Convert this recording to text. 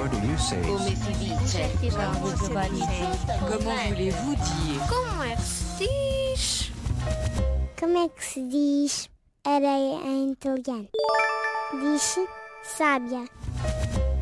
do you say? Come si dice? Comment voulez-vous dire? Como é que se diz? Como é que se diz areia em italiano? Diz sábia.